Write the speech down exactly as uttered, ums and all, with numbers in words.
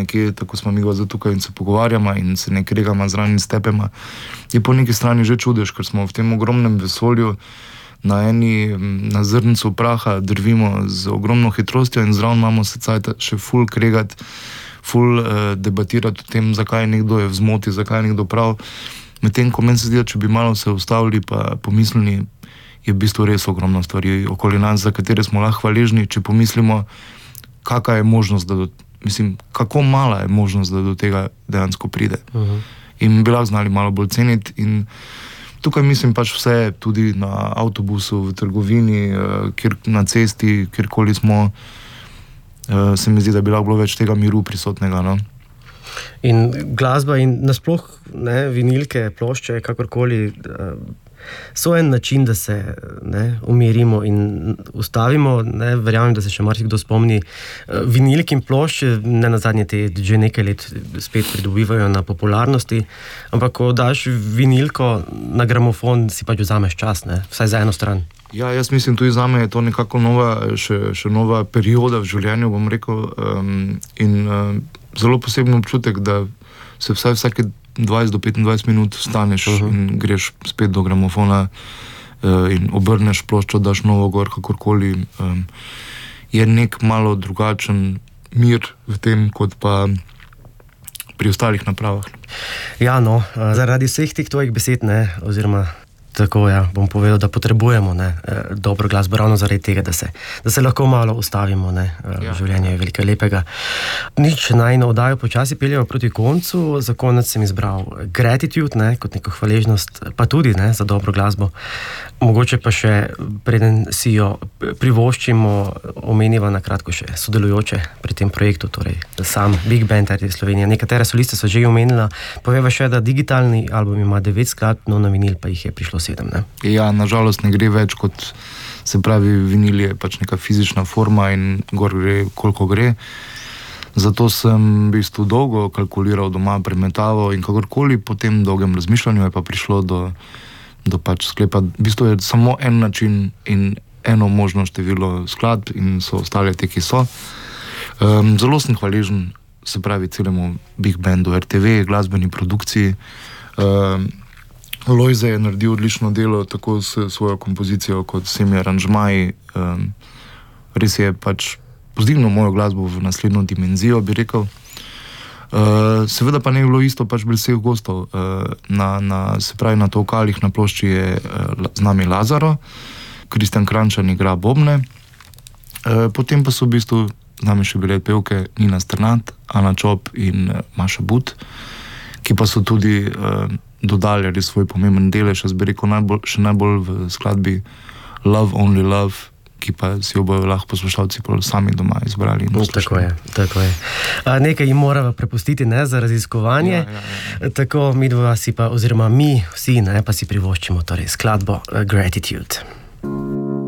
nekje, tako smo mi ga za tukaj in se pogovarjamo in se ne kregamo zraven in stepema, je po neki strani že čudež, ker smo v tem ogromnem vesolju na eni, na zrncu praha drvimo z ogromno hitrostjo in zraven imamo se cajt še ful kregati, ful uh, debatirati o tem, zakaj nekdo je v zmoti, zakaj je nekdo prav. Medtem, ko meni se zdi, če bi malo se ustavili pa pomislili, je v bistvu res ogromno stvari okoli nas, za katere smo lahko hvaležni, če pomislimo, kakva je možnost, da do, mislim, kako mala je možnost, da do tega dejansko pride. Uh-huh. In bi lahko znali malo bolj ceniti in tukaj mislim pač vse, tudi na avtobusu, v trgovini, kjer, na cesti, kjerkoli smo, se mi zdi, da bi lahko bilo več tega miru prisotnega, no? In glasba in nasploh, ne, vinilke, plošče, kakorkoli, so en način, da se, ne, umirimo in ustavimo, ne, verjamem, da se še marsikdo spomni. Vinilke in plošče, ne nazadnje te že nekaj let spet pridobivajo na popularnosti, ampak ko daš vinilko na gramofon, si pač vzameš čas, ne, vsaj za eno stran. Ja, jaz mislim, tudi zame je to nekako nova, še, še nova perioda v življenju, bom rekel, um, in um, zelo poseben občutek, da se vsaj vsake dvajset do petindvajset minut vstaneš uh-huh. in greš spet do gramofona uh, in obrneš ploščo, daš novo gor, kakorkoli. Um, je nek malo drugačen mir v tem, kot pa pri ostalih napravah. Ja, no, zaradi vseh teh tvojih besed, ne, oziroma tako, ja, bom povedal, da potrebujemo, ne, dobro glasbo, ravno zaradi tega, da se, da se lahko malo ustavimo, ne, ja. Življenje je veliko lepega. Nič, najno oddajo počasi peljemo proti koncu, za konec sem izbral Gratitude, ne, kot neko hvaležnost, pa tudi, ne, za dobro glasbo. Mogoče pa še, preden si jo privoščimo, omeniva na kratko še sodelujoče pri tem projektu, torej sam Big Band R T Slovenija. Nekatere soliste so že omenila, poveva še, da digitalni album ima devet skladb, no na vinil pa jih je prišlo sedem, ne? Ja, nažalost ne gre več, kot se pravi, vinil je pač neka fizična forma in gor gre, koliko gre. Zato sem v bistvu dolgo kalkuliral doma, premetaval in kakorkoli po tem dolgem razmišljanju je pa prišlo do, do pač sklepa. V bistvu je samo en način in eno možno število skladb in so ostale te, ki so. Um, zelo sem hvaležen, se pravi, celemu Big Bandu R T V, glasbeni produkciji. Um, Lojze je naredil odlično delo, tako s svojo kompozicijo, kot vsemi aranžmaji. Um, res je pač pozdignil mojo glasbo v naslednjo dimenzijo, bi rekel. Uh, seveda pa ne je bilo isto pač brez vseh gostov. Uh, na, na, se pravi, na tokalih na plošči je uh, z nami Lazaro, Kristjan Krančan igra bobne, uh, potem pa so v bistvu z nami še bile pevke Nina Strnad, Ana Čop in uh, Maša But, ki pa so tudi uh, dodali svoj pomemben delež, jaz bi rekel najbolj, še najbolj v skladbi Love Only Love, ki pa si jo bojo lahko poslušalci sami doma izbrali. No, tako je, tako je. A, nekaj jim morava prepustiti, ne, za raziskovanje. Ja, ja, ja. Tako mi dva si pa, oziroma mi vsi, ne, pa si privoščimo torej skladbo Gratitude.